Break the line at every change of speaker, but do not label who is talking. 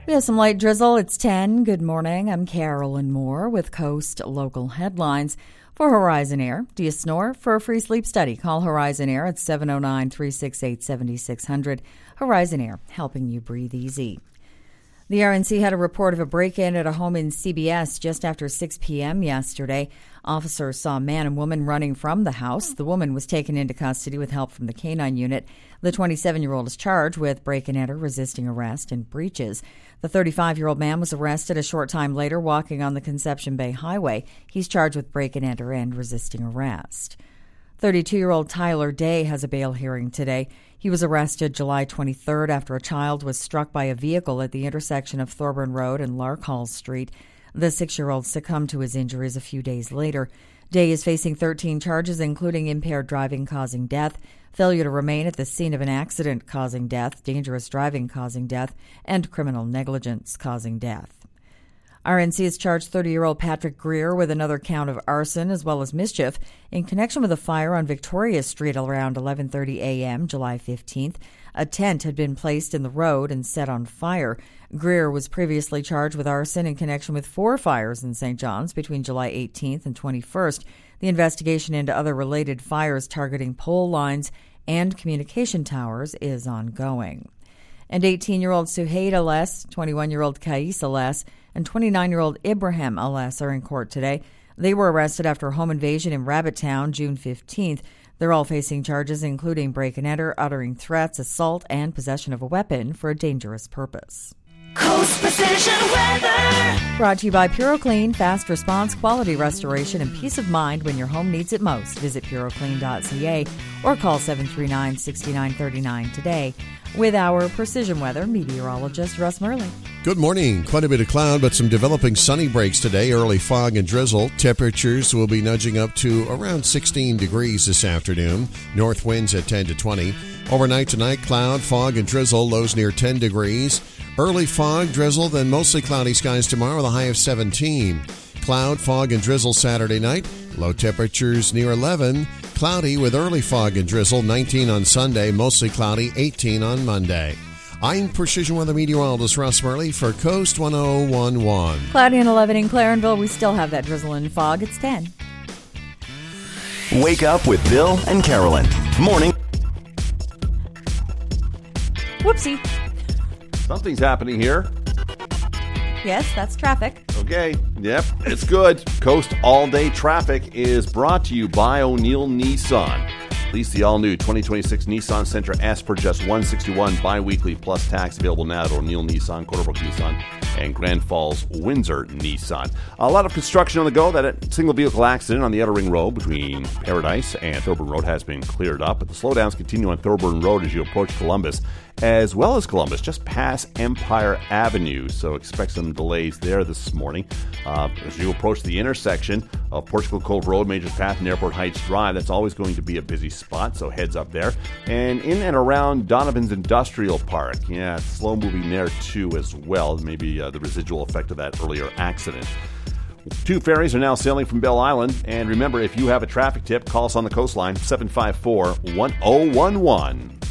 We have some light drizzle. It's 10. Good morning. I'm Carolyn Moore with Coast Local Headlines for Horizon Air. Do you snore? For a free sleep study, call Horizon Air at 709-368-7600. Horizon Air, helping you breathe easy. The RNC had a report of a break-in at a home in CBS just after 6 p.m. yesterday. Officers saw a man and woman running from the house. The woman was taken into custody with help from the K-9 unit. The 27-year-old is charged with break-and-enter, resisting arrest, and breaches. The 35-year-old man was arrested a short time later walking on the Conception Bay Highway. He's charged with break-and-enter and resisting arrest. 32-year-old Tyler Day has a bail hearing today. He was arrested July 23rd after a child was struck by a vehicle at the intersection of Thorburn Road and Larkhall Street. The 6-year-old succumbed to his injuries a few days later. Day is facing 13 charges, including impaired driving causing death, failure to remain at the scene of an accident causing death, dangerous driving causing death, and criminal negligence causing death. RNC has charged 30-year-old Patrick Greer with another count of arson as well as mischief in connection with a fire on Victoria Street around 11:30 a.m. July 15th. A tent had been placed in the road and set on fire. Greer was previously charged with arson in connection with 4 fires in St. John's between July 18th and 21st. The investigation into other related fires targeting pole lines and communication towers is ongoing. And 18-year-old Suhaid Ales, 21-year-old Kais Ales, and 29-year-old Ibrahim Ales are in court today. They were arrested after a home invasion in Rabbittown, June 15th. They're all facing charges including break-and-enter, uttering threats, assault, and possession of a weapon for a dangerous purpose.
Coast Precision Weather.
Brought to you by PuroClean, fast response, quality restoration, and peace of mind when your home needs it most. Visit puroclean.ca or call 739-6939 today with our Precision Weather meteorologist, Russ Murley.
Good morning. Quite a bit of cloud, but some developing sunny breaks today. Early fog and drizzle. Temperatures will be nudging up to around 16 degrees this afternoon. North winds at 10 to 20. Overnight tonight, cloud, fog, and drizzle. Lows near 10 degrees. Early fog, drizzle, then mostly cloudy skies tomorrow with a high of 17. Cloud, fog, and drizzle Saturday night. Low temperatures near 11. Cloudy with early fog and drizzle. 19 on Sunday. Mostly cloudy. 18 on Monday. I'm Precision Weather Meteorologist Russ Murley for Coast 1011.
Cloudy and 11 in Clarenville. We still have that drizzle and fog. It's 10.
Wake up with Bill and Carolyn. Morning.
Whoopsie.
Something's happening here.
Yes, that's traffic.
Okay, yep, it's good. Coast All-Day Traffic is brought to you by O'Neill Nissan. Lease the all-new 2026 Nissan Sentra S for just $161 bi-weekly plus tax. Available now at O'Neill Nissan, Corderbrook Nissan, and Grand Falls Windsor Nissan. A lot of construction on the go. That single vehicle accident on the Outer Ring Road between Paradise and Thorburn Road has been cleared up, but the slowdowns continue on Thorburn Road as you approach Columbus, as well as Columbus, just past Empire Avenue. So expect some delays there this morning. As you approach the intersection of Portugal Cove Road, Majors Path, and Airport Heights Drive, that's always going to be a busy spot, so heads up there. And in and around Donovan's Industrial Park, yeah, it's slow moving there too as well. Maybe the residual effect of that earlier accident. 2 ferries are now sailing from Belle Island. And remember, if you have a traffic tip, call us on the coastline, 754-1011.